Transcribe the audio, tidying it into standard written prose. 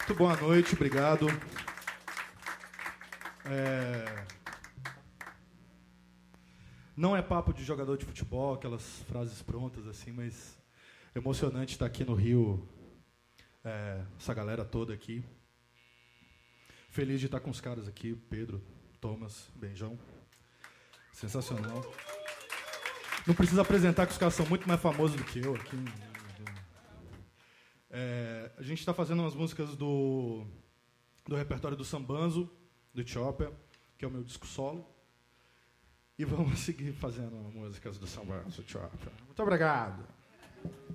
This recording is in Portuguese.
Muito boa noite, obrigado. Não é papo de jogador de futebol, aquelas frases prontas assim, mas emocionante estar aqui no Rio, essa galera toda aqui. Feliz de estar com os caras aqui, Pedro, Thomas, Benjão. Sensacional. Não precisa apresentar que os caras são muito mais famosos do que eu aqui. A gente está fazendo umas músicas do repertório do Sambanzo, do Chopper, que é o meu disco solo. E vamos seguir fazendo músicas do Sambanzo, do Chopper. Muito obrigado.